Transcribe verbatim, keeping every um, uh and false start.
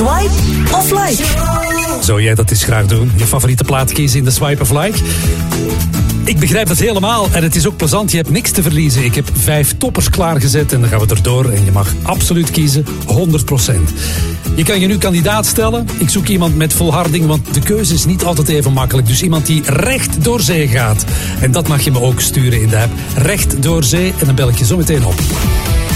Swipe of like. Zou jij dat eens graag doen? Je favoriete plaat kiezen in de Swipe of like? Ik begrijp dat helemaal en het is ook plezant. Je hebt niks te verliezen. Ik heb vijf toppers klaargezet en dan gaan we erdoor. En je mag absoluut kiezen, honderd procent. Je kan je nu kandidaat stellen. Ik zoek iemand met volharding, want de keuze is niet altijd even makkelijk. Dus iemand die recht door zee gaat. En dat mag je me ook sturen in de app. Recht door zee en dan bel ik je zo meteen op.